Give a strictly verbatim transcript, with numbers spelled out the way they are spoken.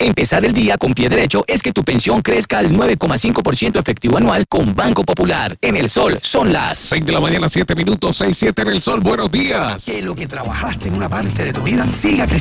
Empezar el día con pie derecho es que tu pensión crezca al nueve coma cinco por ciento efectivo anual con Banco Popular. En El Sol son las seis de la mañana, siete minutos, seis siete en El Sol. Buenos días. Que lo que trabajaste en una parte de tu vida siga creciendo.